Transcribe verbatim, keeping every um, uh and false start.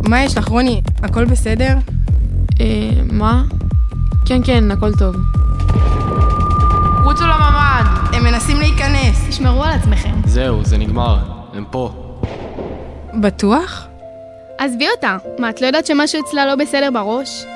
מה יש לך, רוני? הכל בסדר? אה, מה? כן, כן, הכל טוב. רוצו לממ"ד! הם מנסים להיכנס. תשמרו על עצמכם. זהו, זה נגמר. הם פה. בטוח? עזבי אותה. מה, את לא יודעת שמשהו אצלה לא בסדר בראש?